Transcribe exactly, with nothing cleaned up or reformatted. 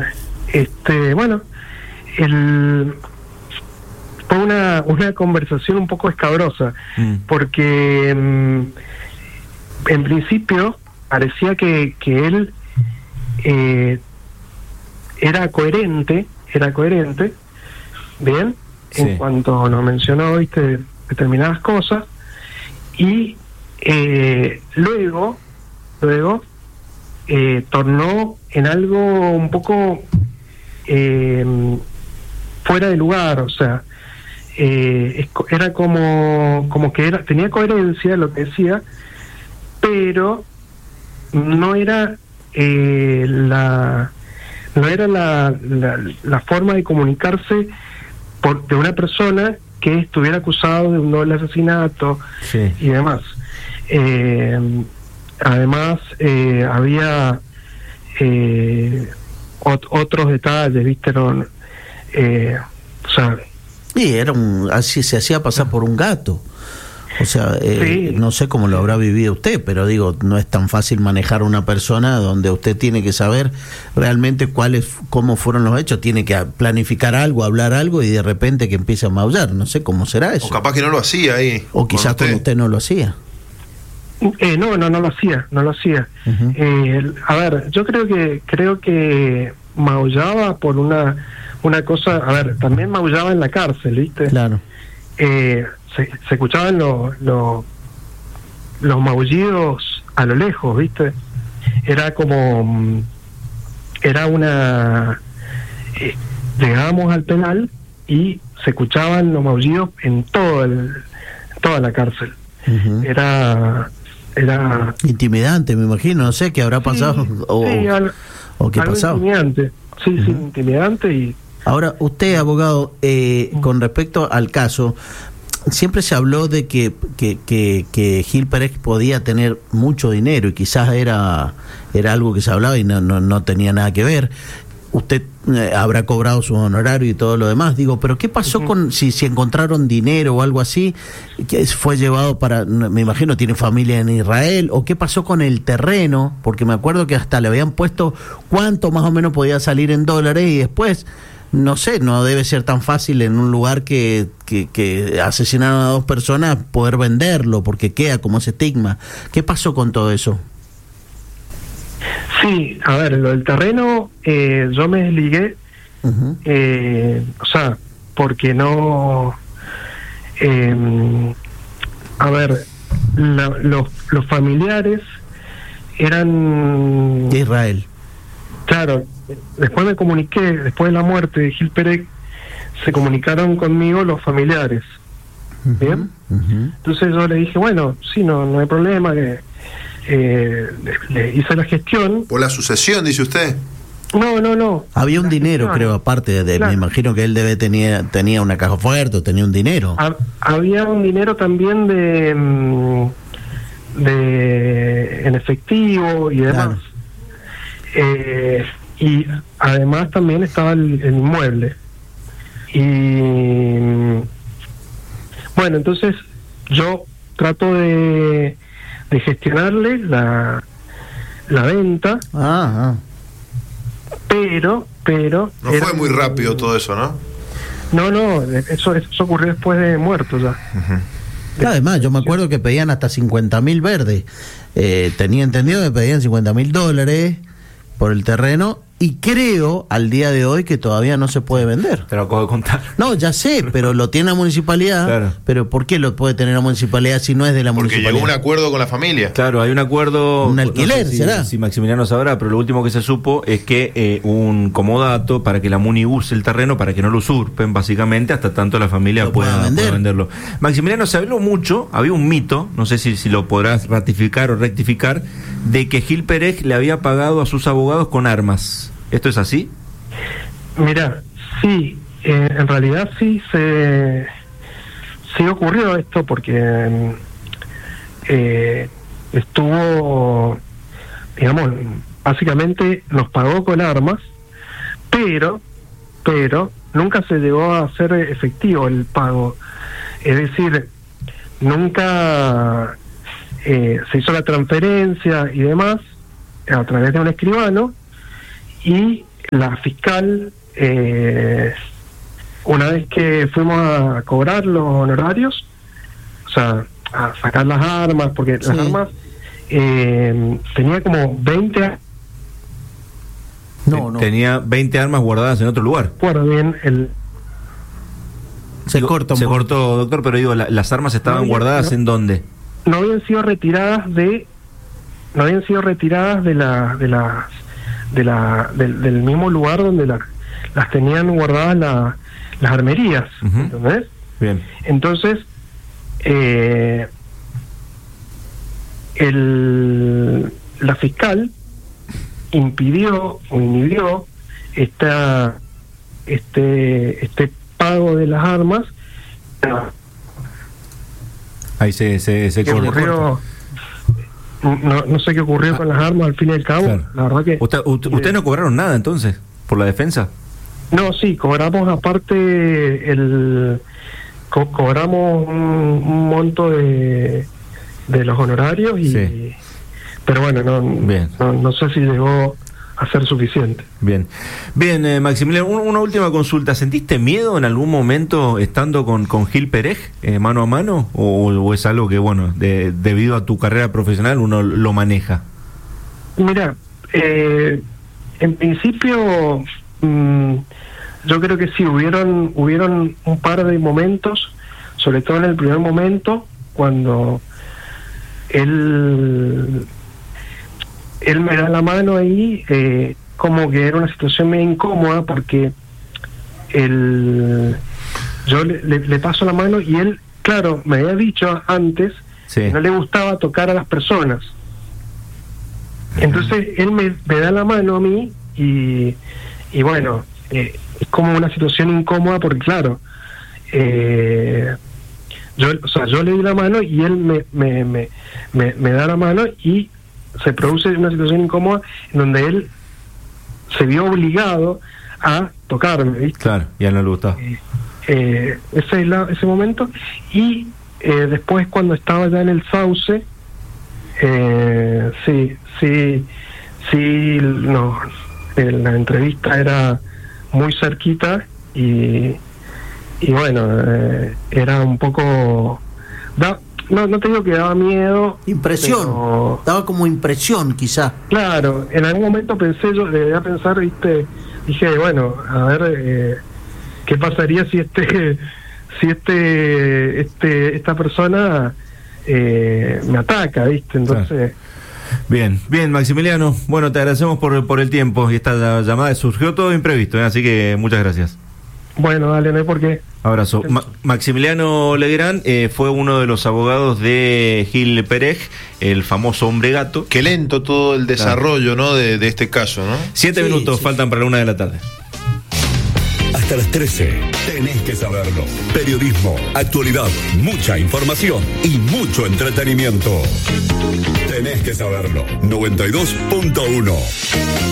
este, bueno, el, fue una, una conversación un poco escabrosa, mm. porque mm, en principio parecía que, que él eh, era coherente, era coherente, bien, sí. en cuanto nos mencionó, viste, determinadas cosas, y eh, luego, luego, eh, tornó en algo un poco eh, fuera de lugar, o sea, eh, era como, como que era, tenía coherencia lo que decía, pero no era eh, la no era la, la, la forma de comunicarse por, de una persona que estuviera acusado de un doble asesinato, sí. y demás. Eh, además, eh, había eh, ot- otros detalles, ¿viste? No, eh, o sea, sí, era un, así se hacía pasar por un gato. O sea, eh, sí. no sé cómo lo habrá vivido usted, pero digo, no es tan fácil manejar a una persona donde usted tiene que saber realmente cuáles, cómo fueron los hechos, tiene que planificar algo, hablar algo y de repente que empiece a maullar, no sé cómo será eso. O capaz que no lo hacía ahí. O quizás con usted, usted no lo hacía. Eh, no, no, no lo hacía, no lo hacía. Uh-huh. Eh, a ver, yo creo que creo que maullaba por una una cosa, a ver, también maullaba en la cárcel, ¿viste? Claro. Eh, se, se escuchaban los lo, los maullidos a lo lejos, ¿viste? Era como era una eh, llegábamos al penal y se escuchaban los maullidos en todo el, toda la cárcel. Uh-huh. Era era intimidante, me imagino, no sé qué habrá pasado, sí, o, sí, al, o qué pasaba. Intimidante, sí, uh-huh. sí, intimidante. Y ahora, usted, abogado, eh, con respecto al caso, siempre se habló de que, que, que, que Gil Pérez podía tener mucho dinero y quizás era era algo que se hablaba y no, no, no tenía nada que ver. Usted eh, habrá cobrado su honorario y todo lo demás, digo, pero ¿qué pasó uh-huh. con si, si encontraron dinero o algo así que fue llevado para, me imagino tiene familia en Israel, o qué pasó con el terreno? Porque me acuerdo que hasta le habían puesto cuánto más o menos podía salir en dólares y después no sé, no debe ser tan fácil en un lugar que, que, que asesinaron a dos personas poder venderlo, porque queda como ese estigma. ¿Qué pasó con todo eso? Sí, a ver, lo del terreno, eh, yo me desligué, uh-huh. eh, o sea, porque no... Eh, a ver, la, los, los familiares eran... de Israel. Claro. Después me comuniqué, después de la muerte de Gil Pérez, se comunicaron conmigo los familiares. Uh-huh, ¿bien? Uh-huh. Entonces yo le dije, bueno, sí, no, no hay problema, que eh, le, le hice la gestión. ¿Por la sucesión, dice usted? No, no, no. Había un dinero, gestión. creo, aparte de, claro. me imagino que él debe tenía, tenía una caja fuerte, tenía un dinero. Ha, había un dinero también de, de en efectivo y demás. Claro. Eh, y además también estaba el, el inmueble. Y bueno, entonces yo trato de, de gestionarle la, la venta. Ah, ah. Pero, pero... No fue muy rápido todo eso, ¿no? No, no, eso, eso ocurrió después de muerto ya. Uh-huh. Además, yo me acuerdo que pedían hasta cincuenta mil verdes. Eh, tenía entendido que pedían cincuenta mil dólares por el terreno. Y creo, al día de hoy, que todavía no se puede vender. Te lo acabo de contar. No, ya sé, pero lo tiene la municipalidad. Claro. Pero ¿por qué lo puede tener la municipalidad si no es de la Porque municipalidad? Porque llegó un acuerdo con la familia. Claro, hay un acuerdo... Un alquiler, no sé si, ¿será? Si Maximiliano sabrá, pero lo último que se supo es que eh, un comodato para que la Muni use el terreno, para que no lo usurpen, básicamente, hasta tanto la familia lo pueda, vender. pueda venderlo. Maximiliano, se habló mucho, había un mito, no sé si, si lo podrás ratificar o rectificar, de que Gil Pérez le había pagado a sus abogados con armas. ¿Esto es así? Mira, sí, eh, en realidad sí se sí ocurrió esto porque eh, estuvo, digamos, básicamente nos pagó con armas, pero, pero nunca se llegó a hacer efectivo el pago. Es decir, nunca eh, se hizo la transferencia y demás a través de un escribano, y la fiscal, eh, una vez que fuimos a cobrar los honorarios, o sea, a sacar las armas, porque Sí. las armas eh, tenía como veinte, No, no. Tenía veinte armas guardadas en otro lugar. recuerdo bien, el, Se Digo, corta un Se poco. cortó, doctor, pero digo, la- ¿las armas estaban No, guardadas no. en dónde? no habían sido retiradas de, no habían sido retiradas de la, de la, de la, del, del mismo lugar donde la, las tenían guardadas la, las armerías, Ujú. ¿entendés? Bien. Entonces, eh, el, la fiscal impidió o inhibió esta, este, este pago de las armas. Ahí se, se, se Que cortó. ocurrió, no, no sé qué ocurrió con las armas al fin y al cabo. Claro. La verdad que ¿Usted, usted- ¿Ustedes no cobraron nada entonces por la defensa? no, sí, cobramos aparte el co- cobramos un, un monto de de los honorarios y Sí. pero bueno, no, Bien. no no sé si llegó a ser suficiente. Bien, bien, eh, Maximiliano, un- una última consulta. ¿Sentiste miedo en algún momento estando con, con Gil Perej, eh, mano a mano? ¿O, o es algo que, bueno, de- debido a tu carrera profesional uno lo maneja? Mira, eh, en principio mm, yo creo que sí, hubieron, hubieron un par de momentos, sobre todo en el primer momento, cuando él, él me da la mano ahí, eh, como que era una situación medio incómoda, porque él, yo le, le- le paso la mano y él, claro, me había dicho antes Sí. que no le gustaba tocar a las personas. Entonces él me, me da la mano a mí y, y bueno, eh, es como una situación incómoda porque claro, eh, yo, o sea, yo le di la mano y él me, me, me, me, me da la mano y se produce una situación incómoda en donde él se vio obligado a tocarme, ¿viste? Claro, ya no le gustaba. Eh, ese, es la- ese momento y eh, después cuando estaba ya en el sauce eh, sí sí sí no eh, la entrevista era muy cerquita y y bueno eh, era un poco da, no no te digo que daba miedo, Impresión. pero Daba como impresión, quizá. claro, en algún momento pensé yo, debía pensar, viste, dije, bueno, a ver, eh, ¿qué pasaría si este, si este, este, esta persona eh, me ataca, viste? Entonces, Bien, bien, Maximiliano. Bueno, te agradecemos por, por el tiempo y esta llamada. Surgió todo imprevisto, ¿eh? Así que muchas gracias. bueno, dale, no hay por qué. Abrazo. Ma- Maximiliano Legrand eh, fue uno de los abogados de Gil Perej, el famoso hombre gato. Qué lento todo el desarrollo, ¿no? De, de este caso, ¿no? Siete Sí, minutos sí. faltan para la una de la tarde. Hasta las trece. Tenés que saberlo. Periodismo, actualidad, mucha información y mucho entretenimiento. Tenés que saberlo. noventa y dos punto uno.